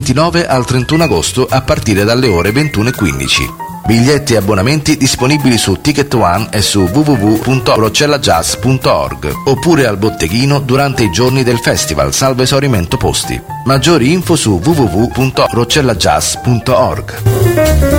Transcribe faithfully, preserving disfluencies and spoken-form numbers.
ventinove al trentuno agosto a partire dalle ore ventuno e quindici. Biglietti e abbonamenti disponibili su Ticket One e su w w w punto roccellajazz punto org oppure al botteghino durante i giorni del festival, salvo esaurimento posti. Maggiori info su w w w punto roccellajazz punto org.